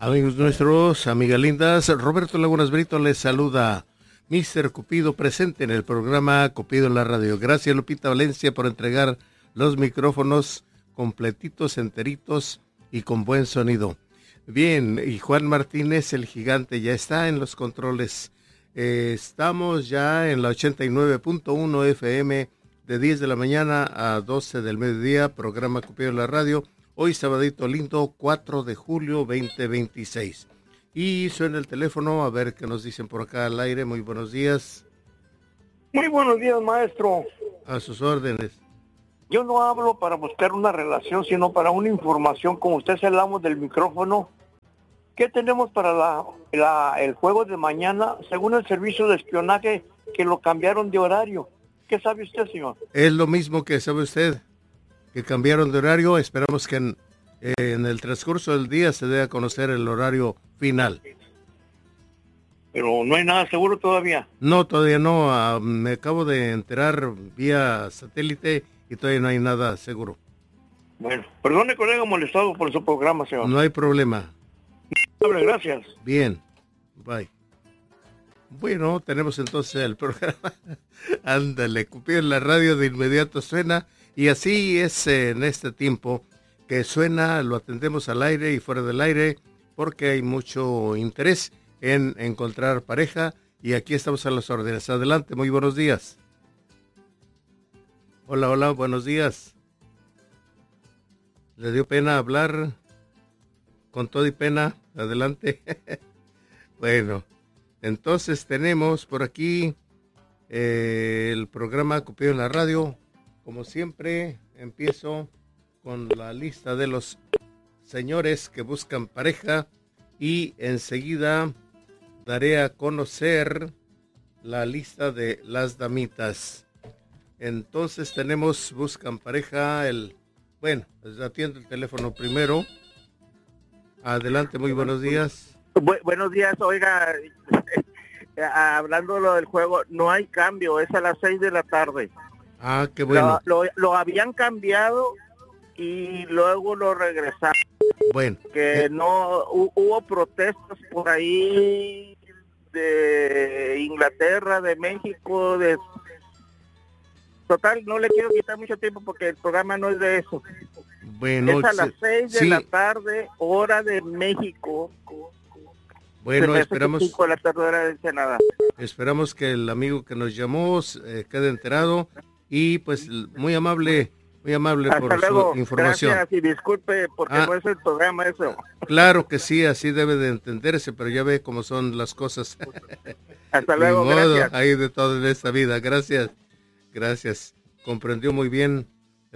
Amigos nuestros, amigas lindas, Roberto Lagunas Brito les saluda. Mr. Cupido presente en el programa Cupido en la radio. Gracias, Lupita Valencia, por entregar los micrófonos completitos, enteritos y con buen sonido. Bien, y Juan Martínez, el gigante, ya está en los controles. Estamos ya en la 89.1 FM de 10 de la mañana a 12 del mediodía, programa Cupido en la radio. Hoy sabadito lindo, 4 de julio 2026. Y suena el teléfono, a ver qué nos dicen por acá al aire. Muy buenos días. Muy buenos días, maestro. A sus órdenes. Yo no hablo para buscar una relación, sino para una información. Como usted se hablamos del micrófono, ¿qué tenemos para el juego de mañana? Según el servicio de espionaje, que lo cambiaron de horario. ¿Qué sabe usted, señor? Es lo mismo que sabe usted, que cambiaron de horario. Esperamos que en el transcurso del día se dé a conocer el horario final. Pero no hay nada seguro todavía. No, todavía no. Me acabo de enterar vía satélite y todavía no hay nada seguro. Bueno, perdone, colega, molestado por su programa, señor. No hay problema. Gracias. Bien, bye. Bueno, tenemos entonces el programa. Ándale, Cupido en la radio de inmediato suena. Y así es en este tiempo que suena, lo atendemos al aire y fuera del aire, porque hay mucho interés en encontrar pareja. Y aquí estamos a las órdenes. Adelante, muy buenos días. Hola, hola, buenos días. ¿Le dio pena hablar? Con todo y pena, adelante. Bueno, entonces tenemos por aquí el programa Cupido en la radio. Como siempre, empiezo con la lista de los señores que buscan pareja y enseguida daré a conocer la lista de las damitas. Entonces tenemos, buscan pareja, pues atiendo el teléfono primero. Adelante, muy buenos días. Buenos días, oiga, hablando lo del juego, no hay cambio, es a las 6 de la tarde. Ah, qué bueno. Lo habían cambiado y luego lo regresaron. Bueno. Que no hubo protestas por ahí de Inglaterra, de México, de... Total, no le quiero quitar mucho tiempo porque el programa no es de eso. Bueno, es a las 6 de la tarde, hora de México. Bueno, esperamos. 5 de la tarde, hora de Ensenada. Esperamos que el amigo que nos llamó quede enterado y pues muy amable Hasta por luego. su información. Gracias y disculpe porque no es el programa eso. Claro que sí, así debe de entenderse, pero ya ve cómo son las cosas. Hasta luego, gracias. Hay de todo en esta vida, gracias. Comprendió muy bien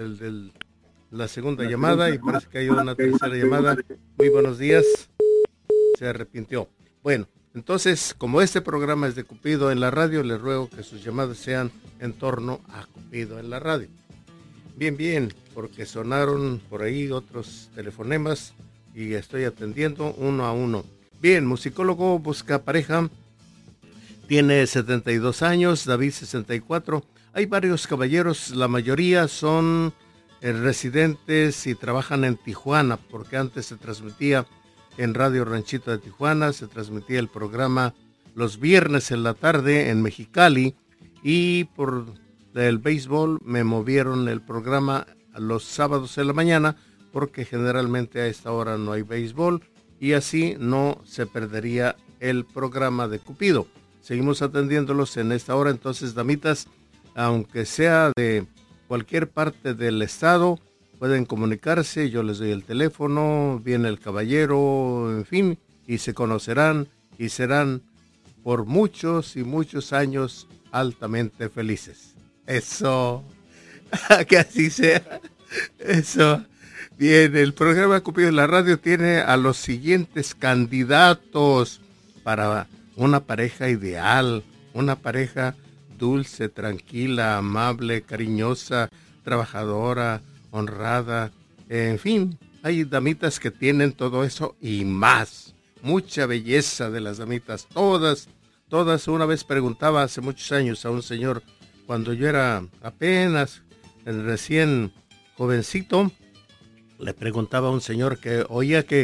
la segunda llamada y parece que hay una tercera llamada. Muy buenos días. Se arrepintió. Bueno, entonces, como este programa es de Cupido en la radio, les ruego que sus llamadas sean en torno a Cupido en la radio. Bien, porque sonaron por ahí otros telefonemas y estoy atendiendo uno a uno. Bien, musicólogo busca pareja, tiene 72 años, David 64. Hay varios caballeros, la mayoría son residentes y trabajan en Tijuana, porque antes se transmitía en Radio Ranchito de Tijuana, se transmitía el programa los viernes en la tarde en Mexicali, y por el béisbol me movieron el programa los sábados en la mañana, porque generalmente a esta hora no hay béisbol, y así no se perdería el programa de Cupido. Seguimos atendiéndolos en esta hora, entonces, damitas, aunque sea de cualquier parte del estado, pueden comunicarse, yo les doy el teléfono, viene el caballero, en fin, y se conocerán y serán por muchos y muchos años altamente felices. Eso, que así sea, eso. Bien, el programa Cupido en la radio tiene a los siguientes candidatos para una pareja ideal, una pareja dulce, tranquila, amable, cariñosa, trabajadora, honrada, en fin, hay damitas que tienen todo eso y más, mucha belleza de las damitas, todas. Una vez preguntaba hace muchos años a un señor, cuando yo era apenas recién jovencito, le preguntaba a un señor que oía que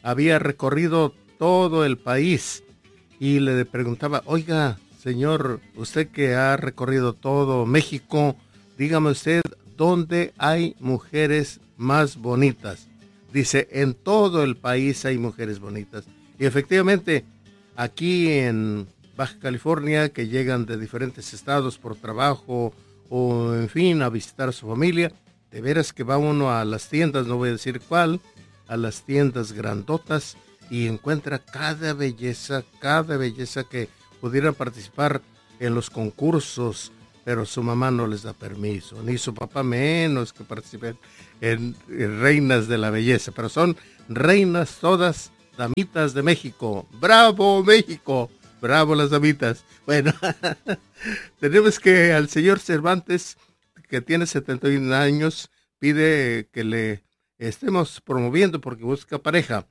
había recorrido todo el país y le preguntaba, oiga, señor, usted que ha recorrido todo México, dígame usted, ¿dónde hay mujeres más bonitas? Dice, en todo el país hay mujeres bonitas. Y efectivamente, aquí en Baja California, que llegan de diferentes estados por trabajo o en fin, a visitar a su familia, de veras que va uno a las tiendas, no voy a decir cuál, a las tiendas grandotas y encuentra cada belleza que pudiera participar en los concursos, pero su mamá no les da permiso, ni su papá menos que participen en reinas de la belleza, pero son reinas todas, damitas de México. ¡Bravo, México! ¡Bravo las damitas! Bueno, tenemos que al señor Cervantes, que tiene 71 años, pide que le estemos promoviendo porque busca pareja.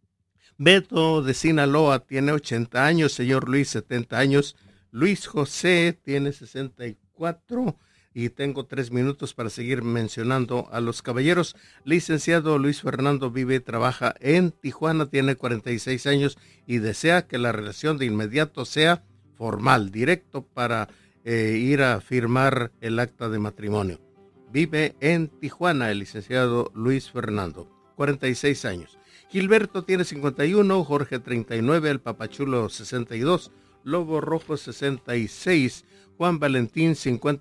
Beto de Sinaloa tiene 80 años, señor Luis 70 años, Luis José tiene 64 y tengo 3 minutos para seguir mencionando a los caballeros. Licenciado Luis Fernando vive y trabaja en Tijuana, tiene 46 años y desea que la relación de inmediato sea formal, directo para ir a firmar el acta de matrimonio. Vive en Tijuana el licenciado Luis Fernando, 46 años. Gilberto tiene 51, Jorge 39, el Papachulo 62, Lobo Rojo 66, Juan Valentín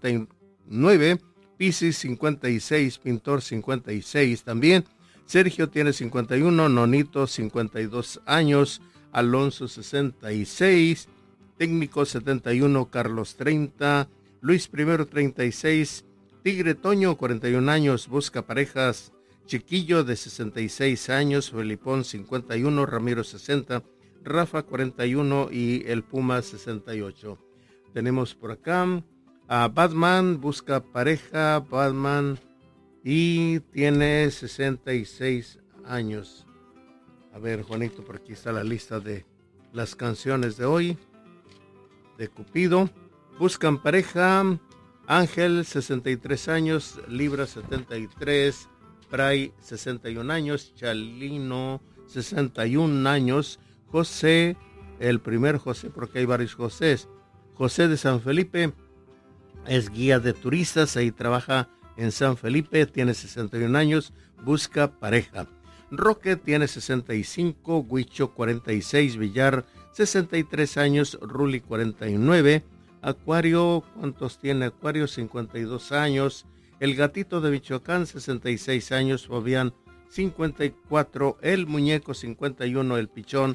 59, Pisis 56, Pintor 56 también, Sergio tiene 51, Nonito 52 años, Alonso 66, Técnico 71, Carlos 30, Luis I 36, Tigre Toño 41 años, busca parejas, Chiquillo de 66 años, Felipón 51, Ramiro 60, Rafa 41 y el Puma 68. Tenemos por acá a Batman, busca pareja, Batman, y tiene 66 años. A ver, Juanito, por aquí está la lista de las canciones de hoy, de Cupido. Buscan pareja, Ángel 63 años, Libra 73, Bray 61 años, Chalino 61 años, José, el primer José, porque hay varios Josés, José de San Felipe, es guía de turistas, ahí trabaja en San Felipe, tiene 61 años, busca pareja. Roque tiene 65, Huicho 46, Villar 63 años, Ruli 49, Acuario, ¿cuántos tiene Acuario? 52 años, El Gatito de Michoacán 66 años, Fabián 54, El Muñeco 51, El Pichón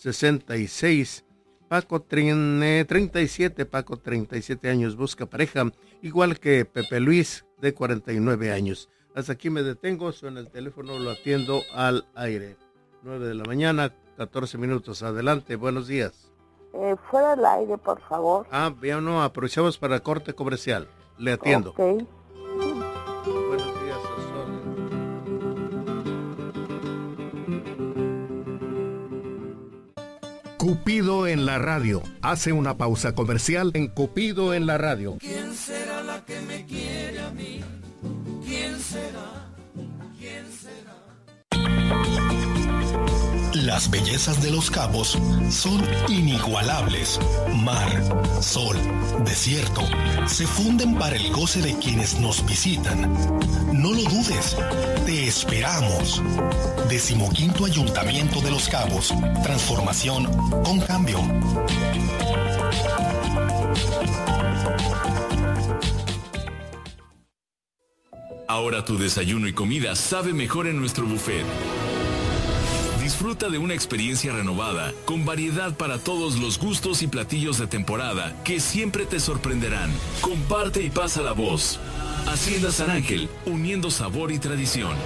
66, Paco tiene 37, Paco 37 años, busca pareja, igual que Pepe Luis de 49 años. Hasta aquí me detengo, suena el teléfono, lo atiendo al aire. 9 de la mañana, 14 minutos, adelante, buenos días. Fuera del aire, por favor. Bien, no, aprovechamos para corte comercial, le atiendo. Okay. Buenos días, Cupido en la radio. Hace una pausa comercial en Cupido en la radio. ¿Quién será la que me quiere a mí? ¿Quién será? ¿Quién será? Las bellezas de Los Cabos son inigualables. Mar, sol, desierto, se funden para el goce de quienes nos visitan. No lo dudes, te esperamos. 15º Ayuntamiento de Los Cabos. Transformación con cambio. Ahora tu desayuno y comida sabe mejor en nuestro buffet. Disfruta de una experiencia renovada, con variedad para todos los gustos y platillos de temporada que siempre te sorprenderán. Comparte y pasa la voz. Hacienda San Ángel, uniendo sabor y tradición.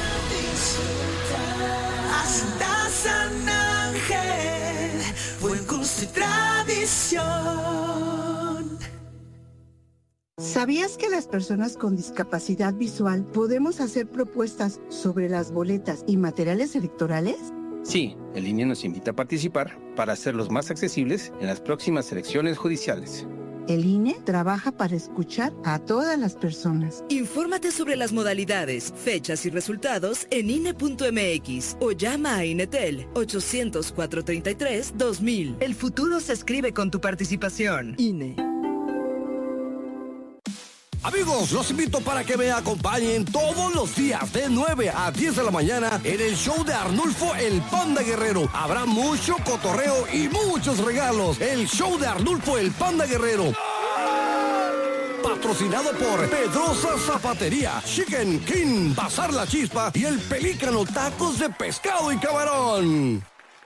Hacienda San Ángel, buen gusto y tradición. ¿Sabías que las personas con discapacidad visual podemos hacer propuestas sobre las boletas y materiales electorales? Sí, el INE nos invita a participar para hacerlos más accesibles en las próximas elecciones judiciales. El INE trabaja para escuchar a todas las personas. Infórmate sobre las modalidades, fechas y resultados en INE.mx o llama a INETEL 800-433-2000. El futuro se escribe con tu participación. INE. Amigos, los invito para que me acompañen todos los días de 9 a 10 de la mañana en el show de Arnulfo el Panda Guerrero. Habrá mucho cotorreo y muchos regalos. El show de Arnulfo el Panda Guerrero. Patrocinado por Pedrosa Zapatería, Chicken King, Bazar La Chispa y El Pelícano Tacos de Pescado y Camarón.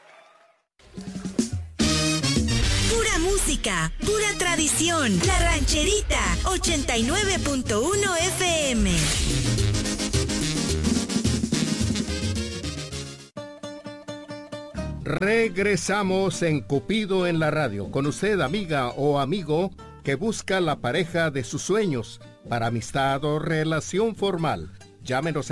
Pura música, pura tradición. La Rancherita, 89.1 FM. Regresamos en Cupido en la radio. Con usted, amiga o amigo, que busca la pareja de sus sueños para amistad o relación formal. Llámenos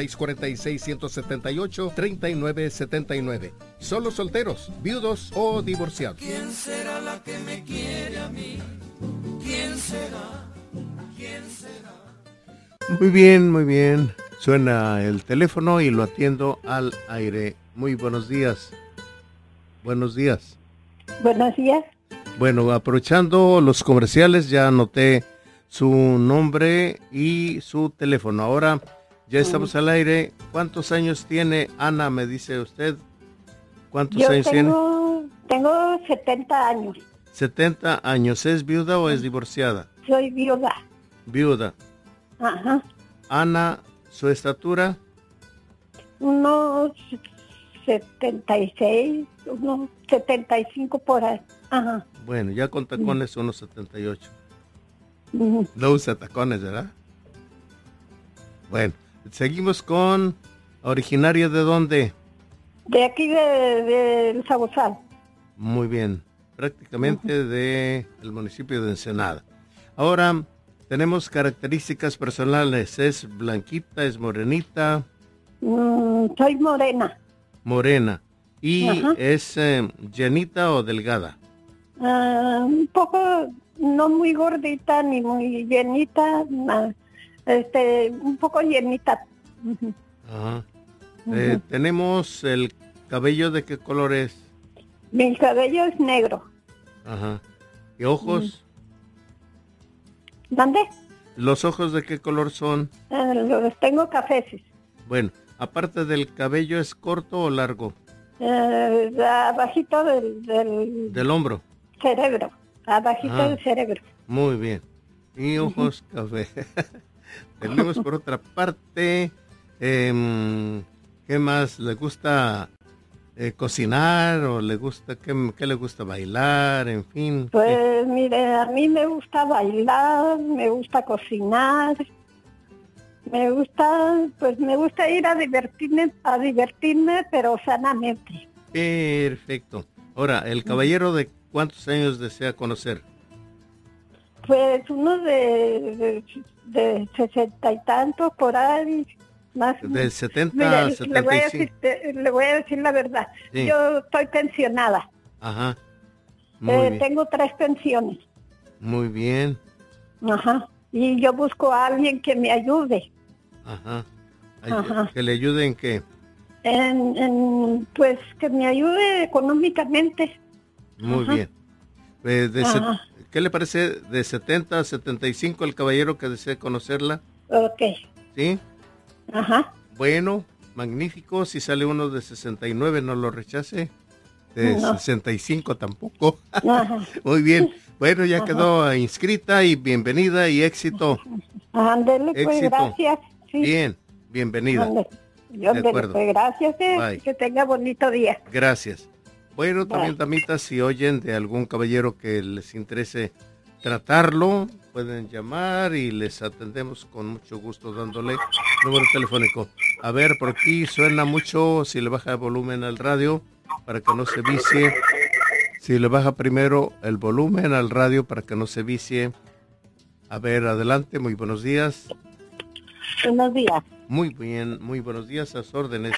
646-178-3979. Solo solteros, viudos o divorciados. ¿Quién será la que me quiere a mí? ¿Quién será? ¿Quién será? Muy bien, muy bien. Suena el teléfono y lo atiendo al aire. Muy buenos días. Buenos días. Buenos días. Bueno, aprovechando los comerciales, ya anoté su nombre y su teléfono. Ahora ya estamos al aire. ¿Cuántos años tiene Ana, me dice usted? ¿Cuántos años tiene? Tengo 70 años. 70 años. ¿Es viuda o es divorciada? Soy viuda. Viuda. Ajá. Ana, ¿su estatura? Unos 76, unos 75 por ahí. Ajá. Bueno, ya con tacones unos 78. No usa tacones, ¿verdad? Bueno, seguimos con originaria de dónde. De aquí de Sabozal. Muy bien, prácticamente del municipio de Ensenada. Ahora tenemos características personales. ¿Es blanquita, es morenita? Soy morena. Morena. ¿Y es llenita o delgada? Un poco, no muy gordita ni muy llenita, un poco llenita. Ajá. Tenemos el cabello, ¿de qué color es? Mi cabello es negro. Ajá. ¿Y ojos? ¿Dónde? ¿Los ojos de qué color son? Los tengo cafeces. Bueno, aparte del cabello, ¿es corto o largo? Abajito del hombro. Cerebro, abajito del cerebro. Muy bien. Y ojos café. Tenemos por otra parte, ¿qué más? ¿Le gusta cocinar o le gusta, qué le gusta bailar, en fin? Pues mire, a mí me gusta bailar, me gusta cocinar, me gusta ir a divertirme, pero sanamente. Perfecto. Ahora, ¿el caballero de cuántos años desea conocer? Pues uno de 60 y tantos por ahí, más. De 70 Mira, a 75. Le voy a decir la verdad. Sí. Yo estoy pensionada. Ajá. Muy bien. Tengo 3 pensiones. Muy bien. Ajá. Y yo busco a alguien que me ayude. Ajá. Ajá. ¿Que le ayude en qué? Pues que me ayude económicamente. Muy bien. ¿Qué le parece de 70 a 75 el caballero que desea conocerla? Ok. ¿Sí? Ajá. Bueno, magnífico. Si sale uno de 69, no lo rechace. De 65 tampoco. Ajá. Muy bien. Bueno, ya quedó inscrita y bienvenida y éxito. Ándele, pues, Éxito. Gracias. Sí. Bien, bienvenida. Ándele. De acuerdo. Pues, gracias. Bye. Que tenga bonito día. Gracias. Bueno, también, Bye. damitas, si oyen de algún caballero que les interese tratarlo, pueden llamar y les atendemos con mucho gusto dándole número telefónico. A ver, por aquí suena mucho, si le baja el volumen al radio para que no se vicie. Si le baja primero el volumen al radio para que no se vicie. A ver, adelante, muy buenos días. Buenos días. Muy bien, muy buenos días, a sus órdenes.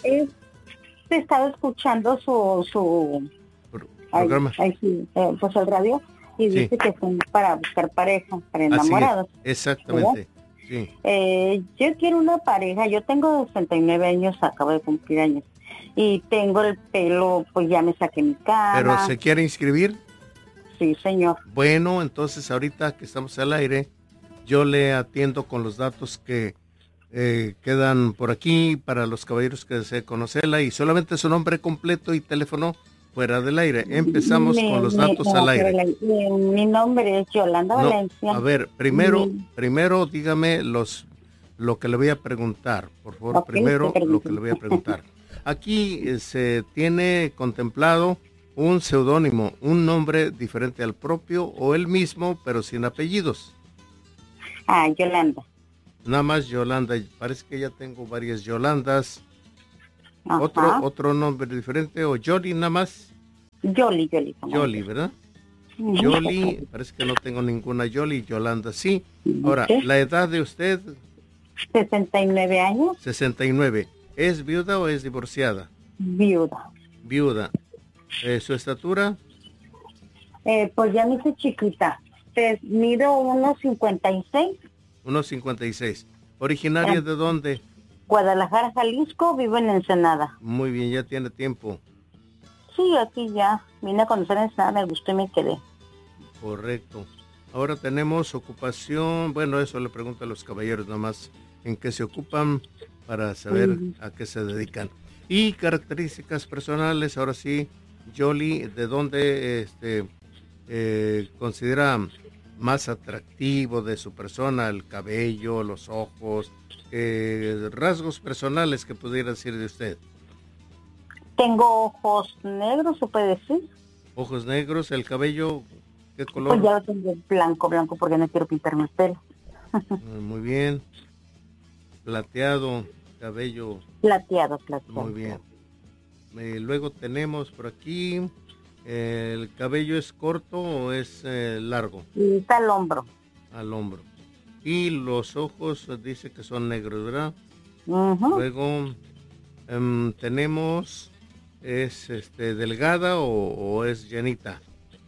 Estaba escuchando su Programa. pues el radio y dice que son para buscar pareja, para enamorados. Así es, exactamente. Sí. Yo quiero una pareja, yo tengo 69 años, acabo de cumplir años, y tengo el pelo, pues ya me saqué mi cara. ¿Pero se quiere inscribir? Sí, señor. Bueno, entonces ahorita que estamos al aire, yo le atiendo con los datos que quedan por aquí para los caballeros que deseen conocerla y solamente su nombre completo y teléfono fuera del aire. Empezamos con los datos al aire. Mi nombre es Yolanda Valencia. A ver, primero dígame lo que le voy a preguntar, por favor. Okay, primero lo que le voy a preguntar. Aquí se tiene contemplado un seudónimo, un nombre diferente al propio o el mismo, pero sin apellidos. Yolanda. Nada más Yolanda. Parece que ya tengo varias Yolandas. Ajá. Otro nombre diferente o Yoli nada más. Yoli, ¿verdad? Yoli, parece que no tengo ninguna Yoli. Yolanda, sí. Ahora, ¿la edad de usted? 69 años. 69. ¿Es viuda o es divorciada? Viuda. ¿Su estatura? Pues ya me hice chiquita. Mido 1.56. 1.56. ¿Originaria de dónde? Guadalajara, Jalisco, vivo en Ensenada. Muy bien, ya tiene tiempo. Sí, aquí ya. Vine a conocer Ensenada, me gustó y me quedé. Correcto. Ahora tenemos ocupación, bueno, eso le pregunto a los caballeros nada más, en qué se ocupan para saber a qué se dedican. Y características personales, ahora sí, Yoli, ¿de dónde considera más atractivo de su persona el cabello, los ojos, rasgos personales que pudiera decir de usted? Tengo ojos negros, ¿se puede decir? Ojos negros, el cabello, ¿qué color? Pues ya lo tengo blanco porque no quiero pintarme el pelo. Muy bien. Plateado, cabello. Plateado. Muy bien. Luego tenemos por aquí, ¿el cabello es corto o es largo? Está al hombro. Al hombro. Y los ojos dice que son negros, ¿verdad? Luego tenemos, ¿es delgada o es llenita?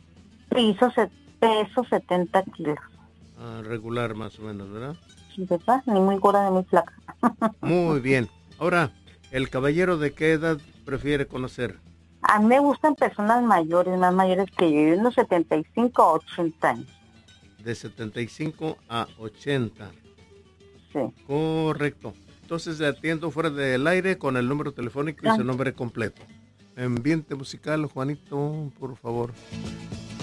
Peso 70 kilos. Regular más o menos, ¿verdad? ¿Verdad? Ni muy gorda ni muy flaca. Muy bien. Ahora, ¿el caballero de qué edad prefiere conocer? A mí me gustan personas mayores, más mayores que yo, de unos 75 a 80 años. De 75 a 80. Sí. Correcto. Entonces le atiendo fuera del aire con el número telefónico y su nombre completo. Ambiente musical, Juanito, por favor.